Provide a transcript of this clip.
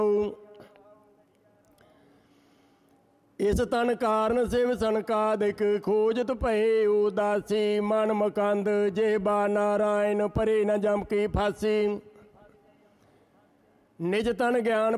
इस तन कारण शिव सनकादिक खोजत भये उदासी मन मकंद जेबा नारायण परे न जम की फांसी। निज तन ज्ञान